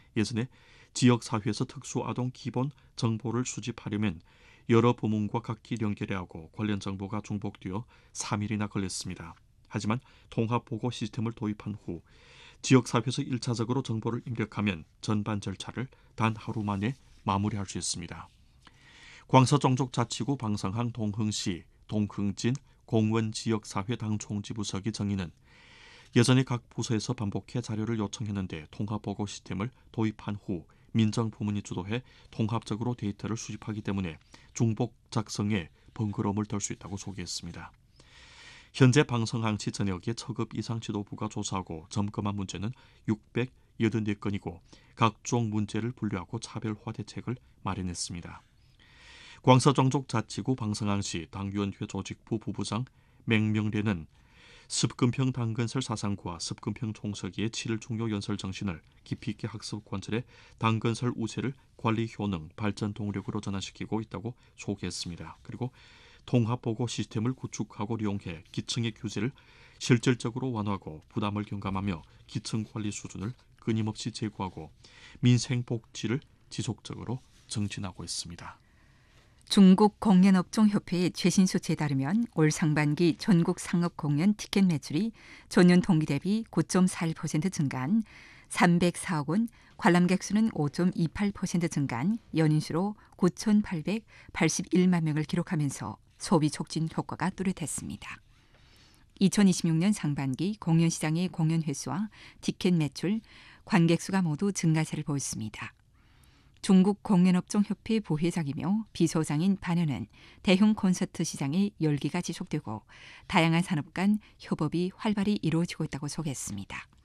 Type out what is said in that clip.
예전에 지역사회에서 특수아동 기본 정보를 수집하려면 여러 부문과 각기 연결해하고 관련 정보가 중복되어 3일이나 걸렸습니다. 하지만 통합보고 시스템을 도입한 후 지역사회에서 1차적으로 정보를 입력하면 전반 절차를 단 하루 만에 마무리할 수 있습니다. 광서종족자치구 방성항 동흥시 동흥진 공원지역사회당 총지부서기 정의는 여전히 각 부서에서 반복해 자료를 요청했는데 통합보고 시스템을 도입한 후 민정부문이 주도해 통합적으로 데이터를 수집하기 때문에 중복 작성에 번거로움을 덜 수 있다고 소개했습니다. 현재 방성항시 전역의 처급 이상 지도부가 조사하고 점검한 문제는 684건이고 각종 문제를 분류하고 차별화 대책을 마련했습니다. 광서종족자치구 방성항시 당위원회 조직부 부부장 맹명래는 습근평 당근설 사상과 습근평 총서기의 7일 중요 연설 정신을 깊이 있게 학습 관찰해 당근설 우세를 관리 효능, 발전 동력으로 전환시키고 있다고 소개했습니다. 그리고 통합보고 시스템을 구축하고 이용해 기층의 규제를 실질적으로 완화하고 부담을 경감하며 기층 관리 수준을 끊임없이 제고하고 민생 복지를 지속적으로 증진하고 있습니다. 중국 공연업종협회의 최신 수치에 따르면 올 상반기 전국 상업 공연 티켓 매출이 전년 동기 대비 9.41% 증가한 304억 원, 관람객 수는 5.28% 증가한 연인수로 9,881만 명을 기록하면서 소비 촉진 효과가 뚜렷했습니다. 2026년 상반기 공연시장의 공연 횟수와 티켓 매출, 관객 수가 모두 증가세를 보였습니다. 중국 공연업종협회 부회장이며 비서장인 반현은 대형 콘서트 시장의 열기가 지속되고 다양한 산업 간 협업이 활발히 이루어지고 있다고 소개했습니다.